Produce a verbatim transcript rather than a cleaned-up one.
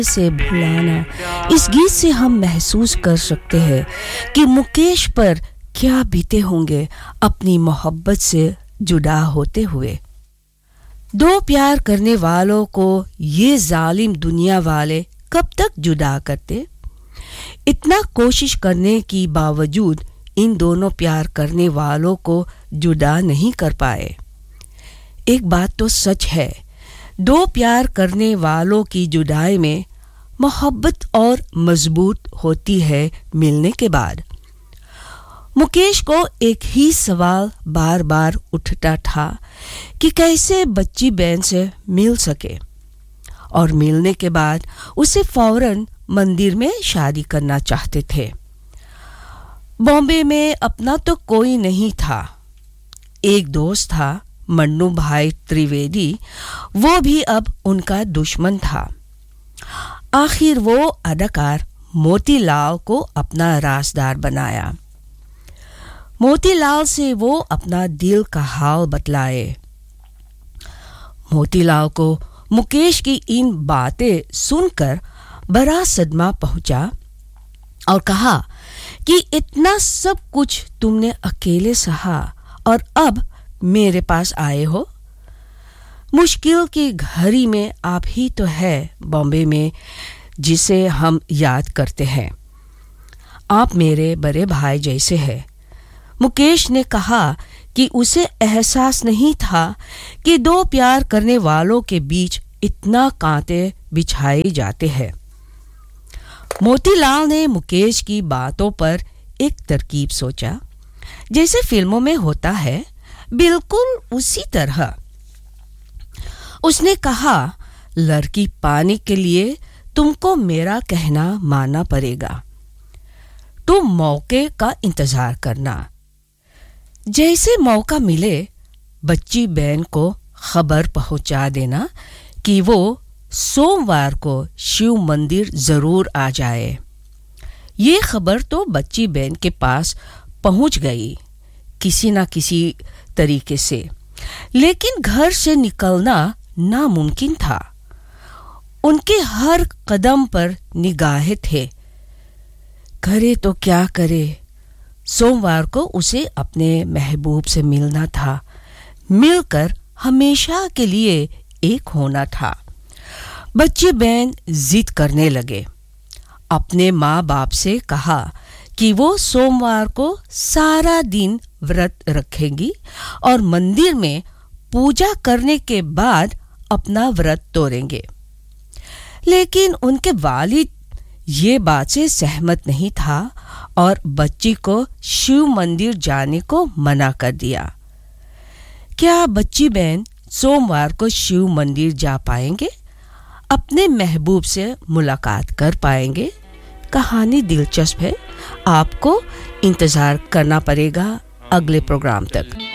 से भुलाना। इस गीत से हम महसूस कर सकते हैं कि मुकेश पर क्या बीते होंगे अपनी मोहब्बत से जुदा होते हुए। दो प्यार करने वालों को ये जालिम दुनिया वाले कब तक जुदा करते? इतना कोशिश करने के बावजूद इन दोनों प्यार करने वालों को जुदा नहीं कर पाए। एक बात तो सच है, दो प्यार करने वालों की जुदाई में मोहब्बत और मजबूत होती है मिलने के बाद। मुकेश को एक ही सवाल बार-बार उठता था कि कैसे बच्ची बहन से मिल सके, और मिलने के बाद उसे फौरन मंदिर में शादी करना चाहते थे। बॉम्बे में अपना तो कोई नहीं था। एक दोस्त था, मन्नू भाई त्रिवेदी, वो भी अब उनका दुश्मन था। आखिर वो अदाकार मोतीलाल को अपना राजदार बनाया। मोतीलाल से वो अपना दिल का हाल बतलाए। मोतीलाल को मुकेश की इन बातें सुनकर बड़ा सदमा पहुंचा और कहा कि इतना सब कुछ तुमने अकेले सहा और अब मेरे पास आए हो। मुश्किल की घड़ी में आप ही तो है बॉम्बे में जिसे हम याद करते हैं। आप मेरे बड़े भाई जैसे हैं। मुकेश ने कहा कि उसे एहसास नहीं था कि दो प्यार करने वालों के बीच इतना कांटे बिछाए जाते हैं। मोतीलाल ने मुकेश की बातों पर एक तरकीब सोचा, जैसे फिल्मों में होता है, बिल्कुल उसी तरह। उसने कहा, लड़की पाने के लिए तुमको मेरा कहना मानना पड़ेगा। तुम मौके का इंतजार करना। जैसे मौका मिले बच्ची बहन को खबर पहुंचा देना कि वो सोमवार को शिव मंदिर जरूर आ जाए। ये खबर तो बच्ची बहन के पास पहुंच गई किसी ना किसी तरीके से, लेकिन घर से निकलना नामुमकिन था। उनके हर कदम पर निगाहें थे। करे तो क्या करे, सोमवार को उसे अपने महबूब से मिलना था, मिलकर हमेशा के लिए एक होना था। बच्चे बहन जिद करने लगे। अपने माँ बाप से कहा कि वो सोमवार को सारा दिन व्रत रखेंगी और मंदिर में पूजा करने के बाद अपना व्रत तोड़ेंगे। लेकिन उनके वालिद ये बात से सहमत नहीं था और बच्ची को शिव मंदिर जाने को मना कर दिया। क्या बच्ची बहन सोमवार को शिव मंदिर जा पाएंगे? अपने महबूब से मुलाकात कर पाएंगे? कहानी दिलचस्प है, आपको इंतजार करना पड़ेगा अगले प्रोग्राम तक।